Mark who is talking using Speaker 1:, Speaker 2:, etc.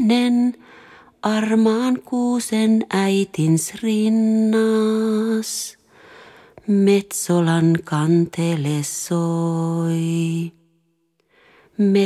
Speaker 1: toinen armaan kuusen äitins rinnas. Metsolan kantele soi.